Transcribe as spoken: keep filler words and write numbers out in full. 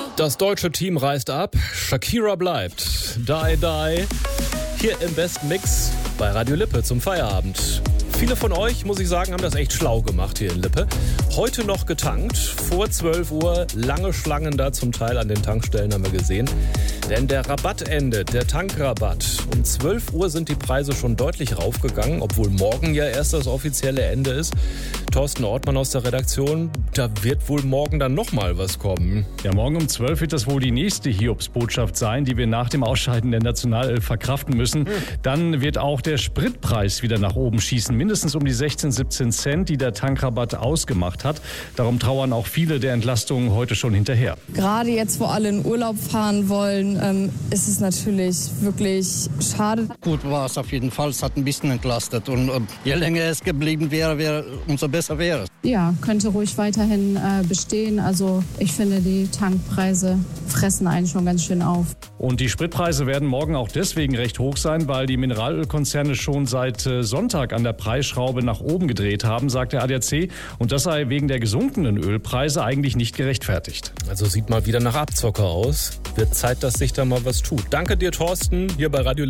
Das deutsche Team reist ab, Shakira bleibt. Die, die. Hier im besten Mix bei Radio Lippe zum Feierabend. Viele von euch, muss ich sagen, haben das echt schlau gemacht hier in Lippe. Heute noch getankt, vor zwölf Uhr, lange Schlangen da zum Teil an den Tankstellen haben wir gesehen. Denn der Rabatt endet, der Tankrabatt. Um zwölf Uhr sind die Preise schon deutlich raufgegangen, obwohl morgen ja erst das offizielle Ende ist. Thorsten Ortmann aus der Redaktion, da wird wohl morgen dann nochmal was kommen. Ja, morgen um zwölf wird das wohl die nächste Hiobsbotschaft sein, die wir nach dem Ausscheiden der Nationalelf verkraften müssen. Hm. Dann wird auch der Spritpreis wieder nach oben schießen, mindestens um die sechzehn, siebzehn Cent, die der Tankrabatt ausgemacht hat. Darum trauern auch viele der Entlastungen heute schon hinterher. Gerade jetzt, wo alle in Urlaub fahren wollen, ähm, ist es natürlich wirklich schade. Gut war es auf jeden Fall. Es hat ein bisschen entlastet. Und äh, je länger es geblieben wäre, wäre umso besser wäre es. Ja, könnte ruhig weiterhin äh, bestehen. Also ich finde, die Tankpreise fressen einen schon ganz schön auf. Und die Spritpreise werden morgen auch deswegen recht hoch sein, weil die Mineralölkonzerne schon seit äh, Sonntag an der Preisschraube nach oben gedreht haben, sagt der A D A C. Und das sei wegen der gesunkenen Ölpreise eigentlich nicht gerechtfertigt. Also sieht mal wieder nach Abzocker aus. Wird Zeit, dass sich da mal was tut. Danke dir, Thorsten, hier bei Radio